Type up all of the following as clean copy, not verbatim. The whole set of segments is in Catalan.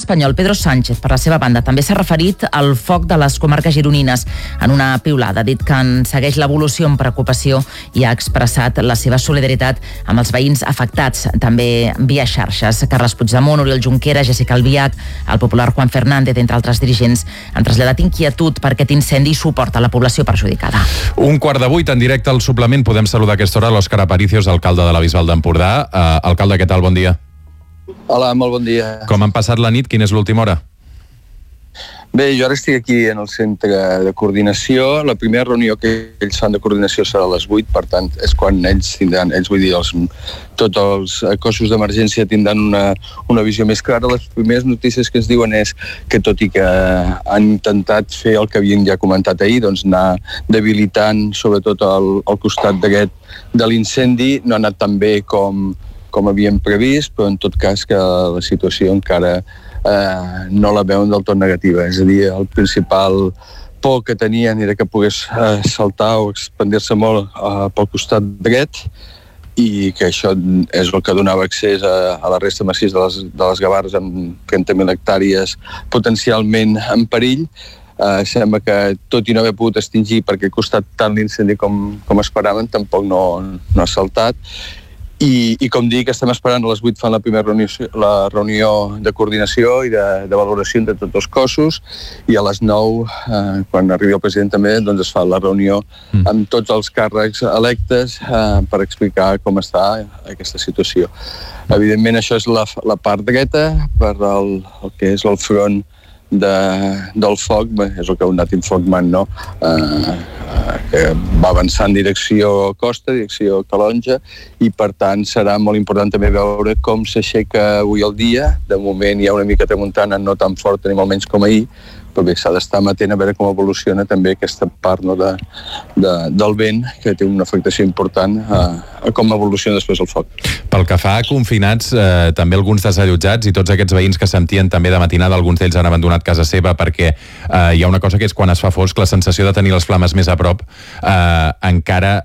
espanyol, Pedro Sánchez, per la seva banda, també s'ha referit al foc de les comarques gironines en una piulada. Ha dit que en segueix l'evolució amb preocupació i ha expressat la seva solidaritat amb els veïns afectats, també via xarxes. Carles Puigdemont, Oriol Junqueras, Jessica Albiach, el popular Juan Fernández, entre altres dirigents, han traslladat inquietud per aquest incendi i suport a la població perjudicada. 7:15 en directe al suplement. Podem saludar a aquesta hora l'Òscar Aparicios, alcalde de la Bisbal d'Empordà. Alcalde, què tal? Bon dia. Hola, molt bon dia. Com han passat la nit? Quina és l'última hora? Bé, jo ara estic aquí en el centre de coordinació. La primera reunió que ells fan de coordinació serà a les 8, per tant, és quan ells tindran, tots els cossos d'emergència tindran una visió més clara. Les primeres notícies que ens diuen és que, tot i que han intentat fer el que havien ja comentat ahir, doncs anar debilitant sobretot el costat dret de l'incendi, no ha anat tan bé com havíem previst, però en tot cas que la situació encara no la veuen del tot negativa. És a dir, el principal por que tenien era que pogués saltar o expandir-se molt pel costat dret, i que això és el que donava accés a la resta massís de les Gavarres amb 30.000 hectàrees potencialment en perill. Sembla que tot i no haver pogut extingir per aquest costat tant l'incendi com esperaven, tampoc no ha saltat. I com dic, estem esperant a les 8 fan la reunió de coordinació i de valoració entre tots els cossos, i a les 9, quan arribi el president també, doncs es fa la reunió amb tots els càrrecs electes per explicar com està aquesta situació. Evidentment, això és la part dreta. Per el que és el front del foc, és el que heu anat informant, no? Que va avançar en direcció costa, direcció Calonja, i per tant serà molt important també veure com s'aixeca avui el dia. De moment hi ha una mica tramuntana, no tan forta ni molt menys com ahir, però bé, s'ha d'estar amatent a veure com evoluciona també aquesta part del vent, que té una afectació important a com evoluciona després el foc. Pel que fa a confinats, també alguns desallotjats i tots aquests veïns que sentien també de matinada, alguns d'ells han abandonat casa seva perquè hi ha una cosa que és quan es fa fosc, la sensació de tenir les flames més a prop encara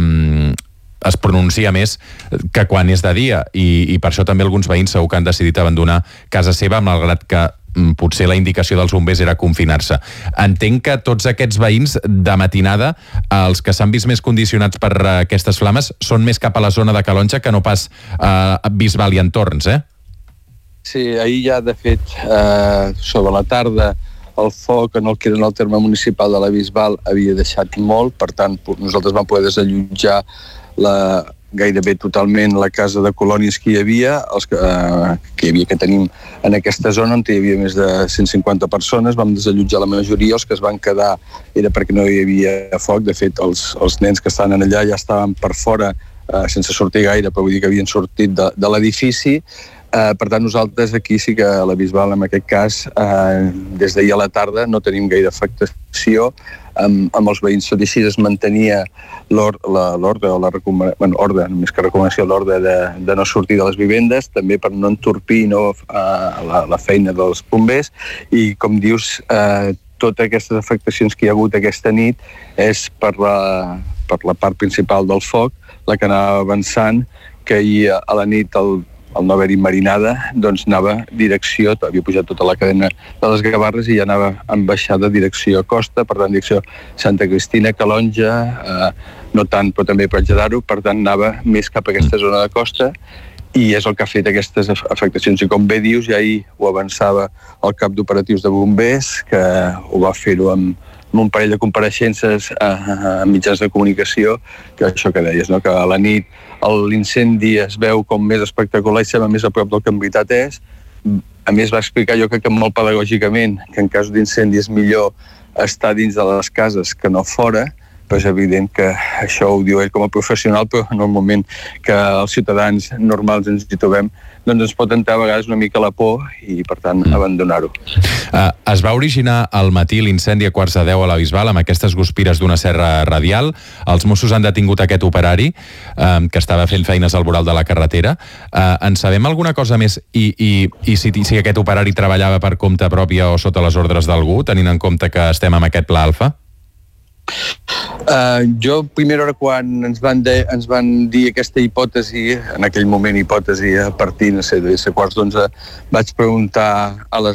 es pronuncia més que quan és de dia, i per això també alguns veïns segur que han decidit abandonar casa seva, malgrat que potser la indicació dels bombers era confinar-se. Entenc que tots aquests veïns de matinada, els que s'han vist més condicionats per aquestes flames, són més cap a la zona de Calonja que no pas a Bisbal i entorns, eh? Sí, ahir ja, de fet, sobre la tarda, el foc en el que era el terme municipal de la Bisbal havia deixat molt, per tant, nosaltres vam poder desallotjar gairebé totalment la casa de colònies que hi havia, que tenim en aquesta zona, on hi havia més de 150 persones. Vam desallotjar la majoria. Els que es van quedar era perquè no hi havia foc. De fet, els nens que estaven allà ja estaven per fora, sense sortir gaire, però vull dir que havien sortit de l'edifici. Per tant, nosaltres aquí sí que a la Bisbal, en aquest cas, des d'ahir a la tarda no tenim gaire afectació. Amb els veïns, tot i així es mantenia l'ordre, o la recomanació, més que recomanació, l'ordre de no sortir de les vivendes, també per no entorpir la feina dels bombers. I, com dius, totes aquestes afectacions que hi ha hagut aquesta nit és per la part principal del foc, la que anava avançant, que ahir a la nit al no haver-hi marinada, doncs anava direcció, havia pujat tota la cadena de les Gavarres i ja anava en baixada direcció costa, per tant direcció Santa Cristina, Calonja, no tant, però també Platja d'Aro, per tant anava més cap a aquesta zona de costa, i és el que ha fet aquestes afectacions. I com bé dius, ja ahir ho avançava el cap d'operatius de bombers, que ho va fer-ho amb un parell de compareixences a mitjans de comunicació, que això que deies, no? Que a la nit l'incendi es veu com més espectacular i sembla més a prop del que en veritat és. A més, va explicar, jo crec que molt pedagògicament, que en cas d'incendi és millor estar dins de les cases que no fora, però és evident que això ho diu ell com a professional, però en el moment que els ciutadans normals ens hi trobem, doncs ens pot entrar a vegades una mica la por i, per tant, abandonar-ho. Es va originar al matí l'incendi a 9:15 a la Bisbal amb aquestes guspires d'una serra radial. Els Mossos han detingut aquest operari que estava fent feines al voral de la carretera. En sabem alguna cosa més? I si aquest operari treballava per compte pròpia o sota les ordres d'algú, tenint en compte que estem amb aquest pla alfa? Jo, primera hora, quan ens van dir aquesta hipòtesi, en aquell moment hipòtesi a partir, no sé, de 11:15, vaig preguntar a les